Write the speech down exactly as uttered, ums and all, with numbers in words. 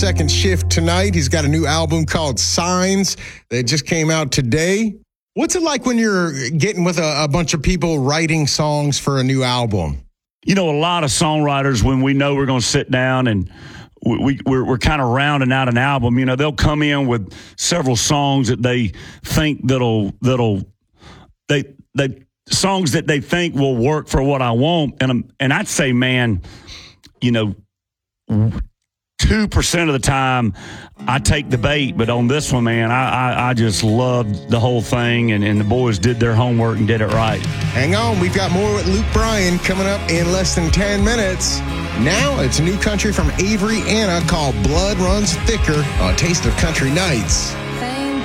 Second shift tonight. He's got a new album called Signs that just came out today. What's it like when you're getting with a, a bunch of people writing songs for a new album? You know, a lot of songwriters, when we know we're going to sit down and we, we, we're, we're kind of rounding out an album, you know, they'll come in with several songs that they think that'll, that'll, they, they, songs that they think will work for what I want. And, and I'd say, man, you know, two percent of the time I take the bait, but on this one, man, I, I, I just loved the whole thing, and, and the boys did their homework and did it right. Hang on. We've got more with Luke Bryan coming up in less than ten minutes. Now it's new country from Avery Anna called Blood Runs Thicker on Taste of Country Nights.